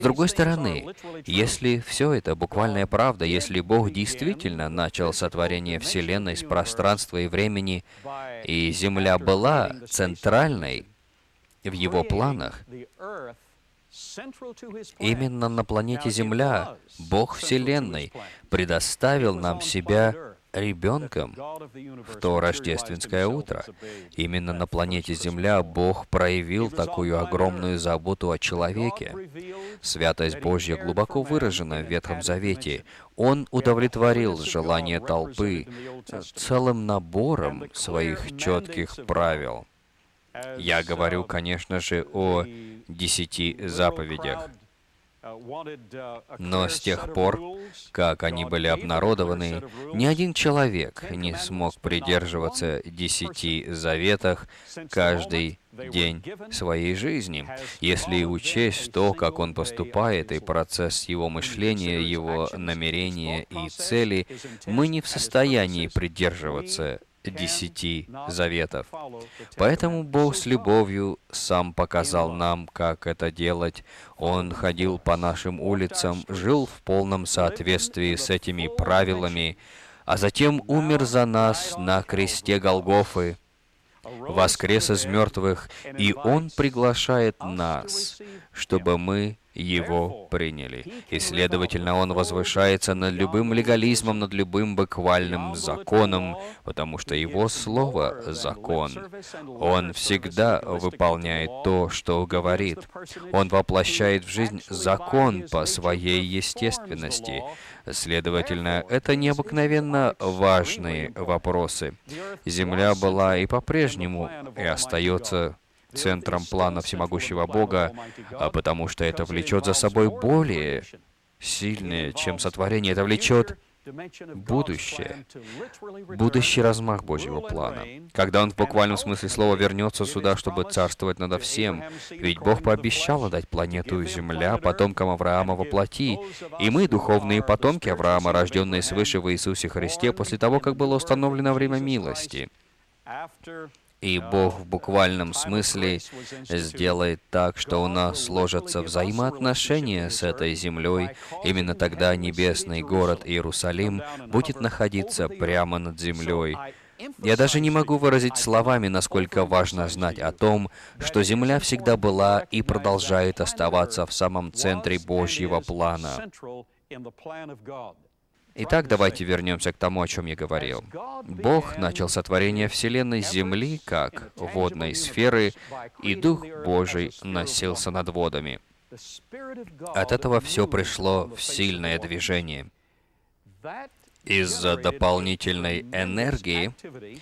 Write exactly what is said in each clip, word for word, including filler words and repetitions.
С другой стороны, если все это буквальная правда, если Бог действительно начал сотворение Вселенной с пространства и времени, и Земля была центральной в Его планах, именно на планете Земля Бог Вселенной предоставил нам себя ребенком в то рождественское утро. Именно на планете Земля Бог проявил такую огромную заботу о человеке. Святость Божья глубоко выражена в Ветхом Завете. Он удовлетворил желание толпы целым набором своих четких правил. Я говорю, конечно же, о десяти заповедях. Но с тех пор, как они были обнародованы, ни один человек не смог придерживаться десяти заветах каждый день своей жизни. Если учесть то, как он поступает, и процесс его мышления, его намерения и цели, мы не в состоянии придерживаться десяти заветов. Поэтому Бог с любовью сам показал нам, как это делать. Он ходил по нашим улицам, жил в полном соответствии с этими правилами, а затем умер за нас на кресте Голгофы, воскрес из мертвых, и Он приглашает нас, чтобы мы Его приняли. И, следовательно, Он возвышается над любым легализмом, над любым буквальным законом, потому что Его Слово — закон. Он всегда выполняет то, что говорит. Он воплощает в жизнь закон по своей естественности. Следовательно, это необыкновенно важные вопросы. Земля была и по-прежнему и остается центром плана всемогущего Бога, а потому что это влечет за собой более сильное, чем сотворение. Это влечет будущее, будущий размах Божьего плана, когда Он в буквальном смысле слова вернется сюда, чтобы царствовать надо всем. Ведь Бог пообещал отдать планету Земля потомкам Авраама во плоти, и мы, духовные потомки Авраама, рожденные свыше в Иисусе Христе, после того, как было установлено время милости. И Бог в буквальном смысле сделает так, что у нас сложатся взаимоотношения с этой землей. Именно тогда небесный город Иерусалим будет находиться прямо над землей. Я даже не могу выразить словами, насколько важно знать о том, что земля всегда была и продолжает оставаться в самом центре Божьего плана. Итак, давайте вернемся к тому, о чем я говорил. Бог начал сотворение Вселенной Земли как водной сферы, и Дух Божий носился над водами. От этого все пришло в сильное движение. Из-за дополнительной энергии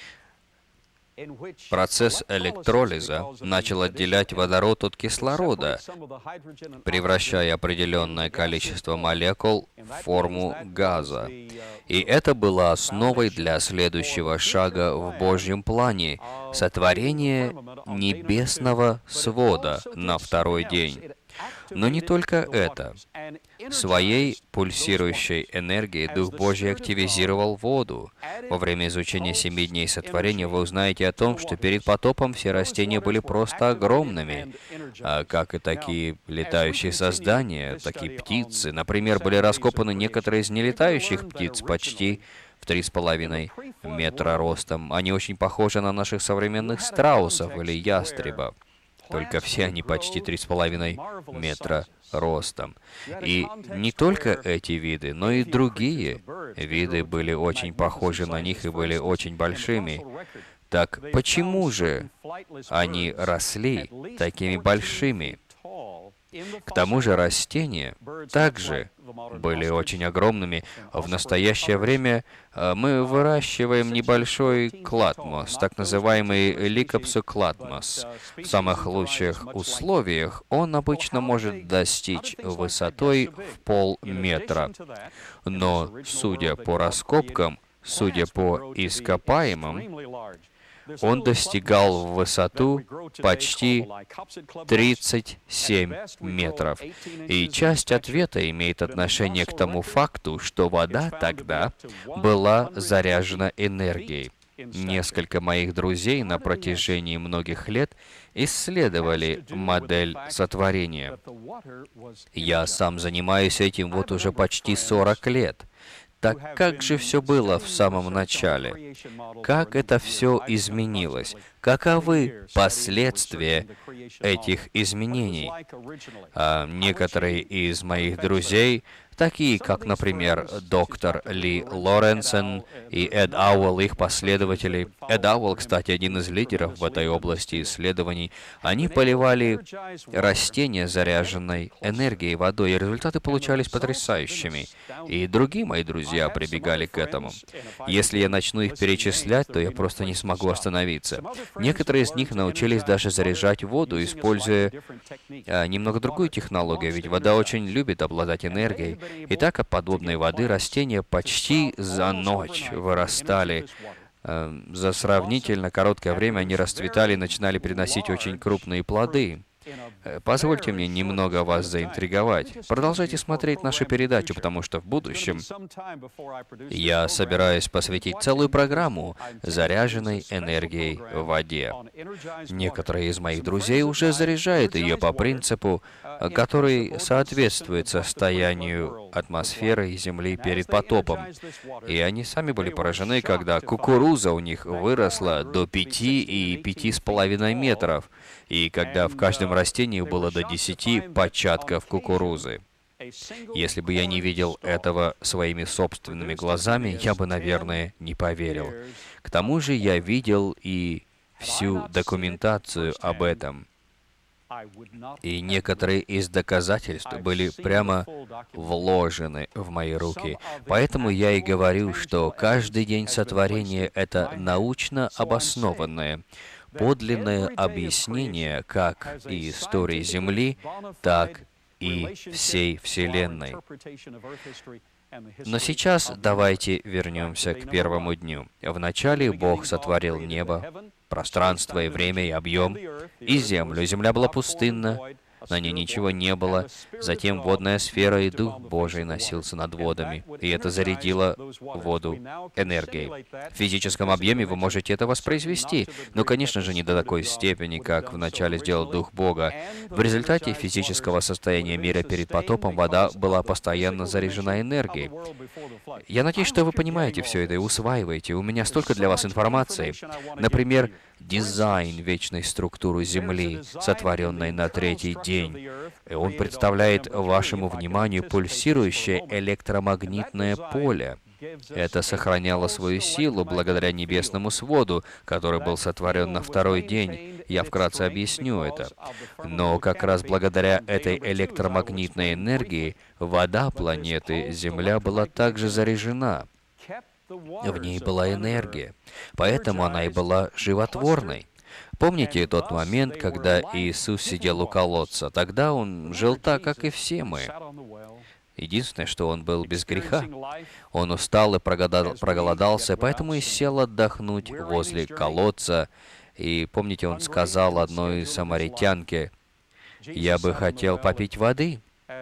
процесс электролиза начал отделять водород от кислорода, превращая определенное количество молекул в форму газа. И это было основой для следующего шага в Божьем плане — сотворение небесного свода на второй день. Но не только это. Своей пульсирующей энергией Дух Божий активизировал воду. Во время изучения семи дней сотворения вы узнаете о том, что перед потопом все растения были просто огромными, а как и такие летающие создания, такие птицы. Например, были раскопаны некоторые из нелетающих птиц почти в три с половиной метра ростом. Они очень похожи на наших современных страусов или ястребов. Только все они почти три с половиной метра ростом. И не только эти виды, но и другие виды были очень похожи на них и были очень большими. Так почему же они росли такими большими? К тому же растения также были очень огромными. В настоящее время мы выращиваем небольшой клатмос, так называемый ликопсоклатмос. В самых лучших условиях он обычно может достичь высотой в полметра. Но, судя по раскопкам, судя по ископаемым, он достигал в высоту почти тридцать семь метров. И часть ответа имеет отношение к тому факту, что вода тогда была заряжена энергией. Несколько моих друзей на протяжении многих лет исследовали модель сотворения. Я сам занимаюсь этим вот уже почти сорок лет. Так как же все было в самом начале? Как это все изменилось? Каковы последствия этих изменений? А некоторые из моих друзей, такие как, например, доктор Ли Лоренсон и Эд Ауэлл, их последователи. Эд Ауэлл, кстати, один из лидеров в этой области исследований. Они поливали растения заряженной энергией, водой, и результаты получались потрясающими. И другие мои друзья прибегали к этому. Если я начну их перечислять, то я просто не смогу остановиться. Некоторые из них научились даже заряжать воду, используя а, немного другую технологию, ведь вода очень любит обладать энергией. Итак, от подобной воды растения почти за ночь вырастали. А, за сравнительно короткое время они расцветали и начинали приносить очень крупные плоды. Позвольте мне немного вас заинтриговать. Продолжайте смотреть нашу передачу, потому что в будущем я собираюсь посвятить целую программу заряженной энергией в воде. Некоторые из моих друзей уже заряжают ее по принципу, который соответствует состоянию атмосферы и Земли перед потопом. И они сами были поражены, когда кукуруза у них выросла до пяти и пяти с половиной метров, и когда в каждом растении было до десяти початков кукурузы. Если бы я не видел этого своими собственными глазами, я бы, наверное, не поверил. К тому же я видел и всю документацию об этом. И некоторые из доказательств были прямо вложены в мои руки. Поэтому я и говорю, что каждый день сотворения — это научно обоснованное, подлинное объяснение как и истории Земли, так и всей Вселенной. Но сейчас давайте вернемся к первому дню. Вначале Бог сотворил небо, пространство и время и объем, и землю. Земля была пустынна, на ней ничего не было. Затем водная сфера и Дух Божий носился над водами, и это зарядило воду энергией. В физическом объеме вы можете это воспроизвести, но, конечно же, не до такой степени, как вначале сделал Дух Бога. В результате физического состояния мира перед потопом вода была постоянно заряжена энергией. Я надеюсь, что вы понимаете все это и усваиваете. У меня столько для вас информации. Например, дизайн вечной структуры Земли, сотворенной на третий день. И он представляет вашему вниманию пульсирующее электромагнитное поле. Это сохраняло свою силу благодаря небесному своду, который был сотворен на второй день. Я вкратце объясню это. Но как раз благодаря этой электромагнитной энергии вода планеты Земля была также заряжена. В ней была энергия, поэтому она и была животворной. Помните тот момент, когда Иисус сидел у колодца? Тогда Он жил так, как и все мы. Единственное, что Он был без греха. Он устал и проголодался, поэтому и сел отдохнуть возле колодца. И помните, Он сказал одной самаритянке: «Я бы хотел попить воды».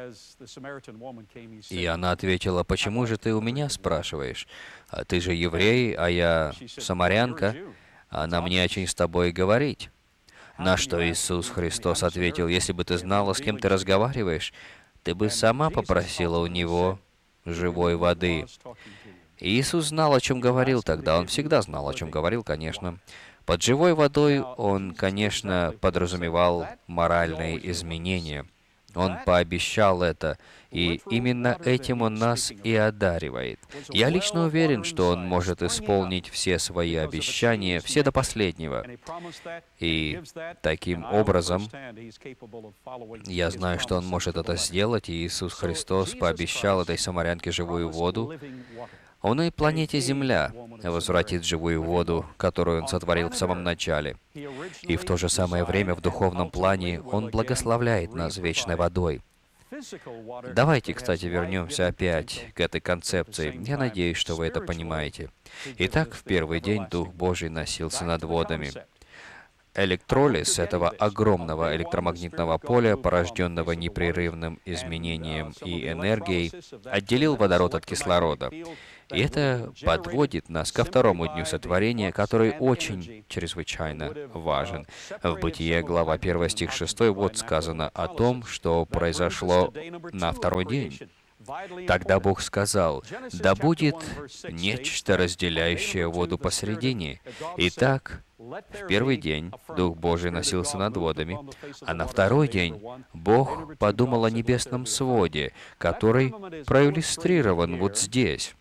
И она ответила: «Почему же ты у меня спрашиваешь? Ты же еврей, а я самарянка, а нам не о чем с тобой говорить». На что Иисус Христос ответил: «Если бы ты знала, с кем ты разговариваешь, ты бы сама попросила у Него живой воды». И Иисус знал, о чем говорил тогда. Он всегда знал, о чем говорил, конечно. Под живой водой Он, конечно, подразумевал моральные изменения. Он пообещал это, и именно этим Он нас и одаривает. Я лично уверен, что Он может исполнить все свои обещания, все до последнего. И таким образом, я знаю, что Он может это сделать, и Иисус Христос пообещал этой самарянке живую воду. Он и планете Земля возвратит живую воду, которую Он сотворил в самом начале. И в то же самое время в духовном плане Он благословляет нас вечной водой. Давайте, кстати, вернемся опять к этой концепции. Я надеюсь, что вы это понимаете. Итак, в первый день Дух Божий носился над водами. электролиз этого огромного электромагнитного поля, порожденного непрерывным изменением и энергией, отделил водород от кислорода. И это подводит нас ко второму дню сотворения, который очень чрезвычайно важен. В Бытие, глава первая, стих шестой, вот сказано о том, что произошло на второй день. Тогда Бог сказал: «Да будет нечто, разделяющее воду посредине». Итак, в первый день Дух Божий носился над водами, а на второй день Бог подумал о небесном своде, который проиллюстрирован вот здесь.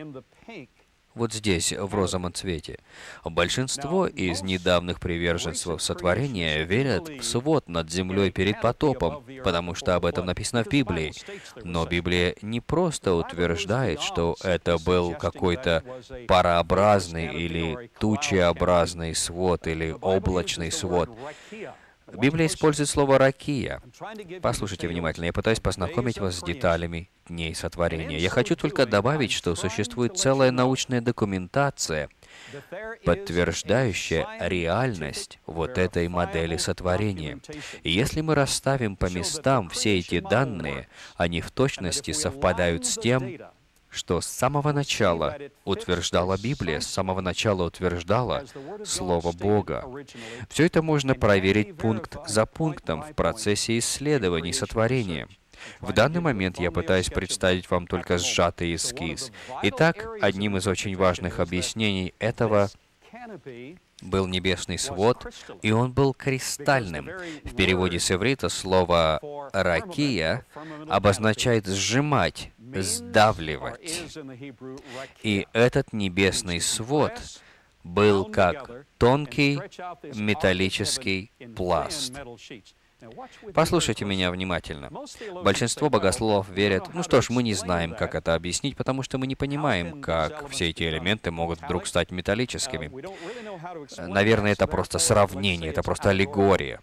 Вот здесь, в розовом цвете. Большинство из недавних приверженцев сотворения верят в свод над землей перед потопом, потому что об этом написано в Библии. Но Библия не просто утверждает, что это был какой-то парообразный или тучеобразный свод, или облачный свод. Библия использует слово «ракия». Послушайте внимательно, я пытаюсь познакомить вас с деталями дней сотворения. Я хочу только добавить, что существует целая научная документация, подтверждающая реальность вот этой модели сотворения. И если мы расставим по местам все эти данные, они в точности совпадают с тем, что с самого начала утверждала Библия, с самого начала утверждала Слово Бога. Все это можно проверить пункт за пунктом в процессе исследований сотворения. В данный момент я пытаюсь представить вам только сжатый эскиз. Итак, одним из очень важных объяснений этого был небесный свод, и он был кристальным. В переводе с иврита слово «ракия» обозначает «сжимать», «сдавливать». И этот небесный свод был как тонкий металлический пласт. Послушайте меня внимательно. Большинство богословов верят, ну что ж, мы не знаем, как это объяснить, потому что мы не понимаем, как все эти элементы могут вдруг стать металлическими. Наверное, это просто сравнение, это просто аллегория.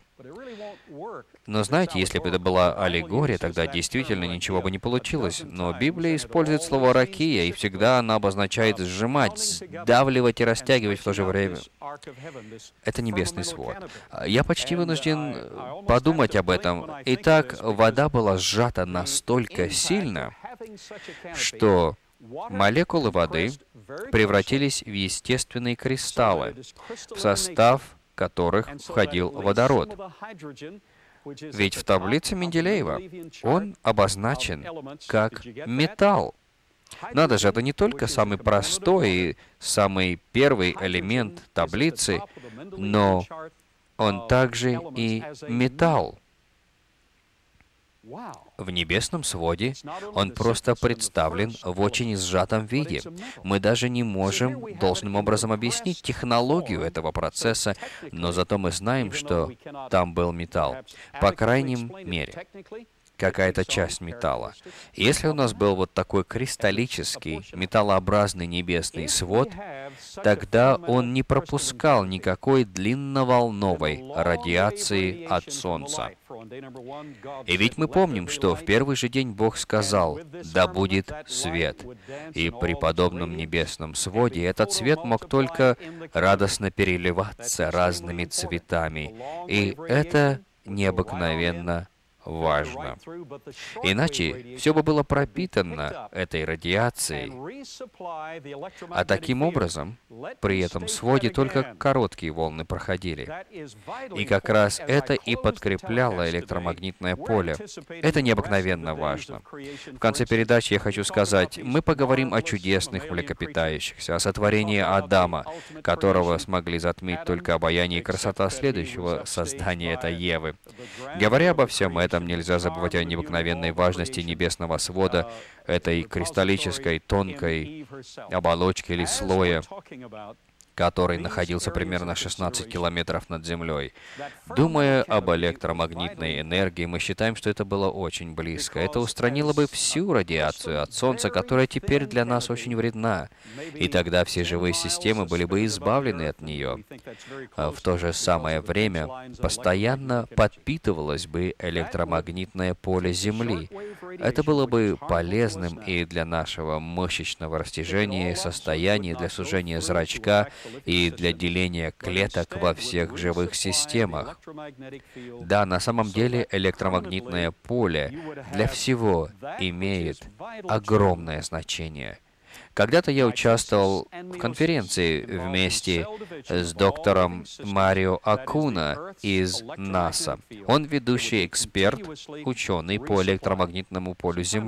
Но знаете, если бы это была аллегория, тогда действительно ничего бы не получилось. Но Библия использует слово «ракия», и всегда она обозначает сжимать, сдавливать и растягивать в то же время. Это небесный свод. Я почти вынужден подумать об этом. Итак, вода была сжата настолько сильно, что молекулы воды превратились в естественные кристаллы, в состав которых входил водород. Ведь в таблице Менделеева он обозначен как металл. Надо же, это не только самый простой и самый первый элемент таблицы, но он также и металл. В небесном своде он просто представлен в очень сжатом виде. Мы даже не можем должным образом объяснить технологию этого процесса, но зато мы знаем, что там был металл. По крайней мере, какая-то часть металла. Если у нас был вот такой кристаллический, металлообразный небесный свод, тогда он не пропускал никакой длинноволновой радиации от Солнца. И ведь мы помним, что в первый же день Бог сказал: «Да будет свет». И при подобном небесном своде этот свет мог только радостно переливаться разными цветами. И это необыкновенно важно. Иначе все бы было пропитано этой радиацией. А таким образом, при этом своде только короткие волны проходили. И как раз это и подкрепляло электромагнитное поле. Это необыкновенно важно. В конце передачи я хочу сказать, мы поговорим о чудесных млекопитающихся, о сотворении Адама, которого смогли затмить только обаяние и красота следующего создания, это Евы. Говоря обо всем этом, нельзя забывать о необыкновенной важности небесного свода, этой кристаллической тонкой оболочки или слоя, который находился примерно шестнадцать километров над землей. Думая об электромагнитной энергии, мы считаем, что это было очень близко. Это устранило бы всю радиацию от Солнца, которая теперь для нас очень вредна. И тогда все живые системы были бы избавлены от нее. А в то же самое время постоянно подпитывалось бы электромагнитное поле Земли. Это было бы полезным и для нашего мышечного растяжения, состояния, для сужения зрачка, и для деления клеток во всех живых системах. Да, на самом деле электромагнитное поле для всего имеет огромное значение. Когда-то я участвовал в конференции вместе с доктором Марио Акуна из НАСА. Он ведущий эксперт, ученый по электромагнитному полю Земли.